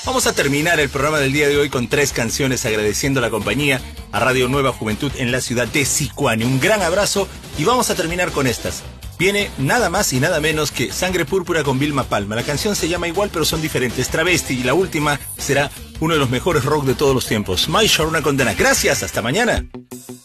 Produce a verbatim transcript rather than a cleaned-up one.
Vamos a terminar el programa del día de hoy con tres canciones agradeciendo la compañía a Radio Nueva Juventud en la ciudad de Sicuani. Un gran abrazo y vamos a terminar con estas. Viene nada más y nada menos que Sangre Púrpura con Vilma Palma. La canción se llama igual pero son diferentes. Travesti, y la última será uno de los mejores rock de todos los tiempos. Mai Una Condena. Gracias, hasta mañana.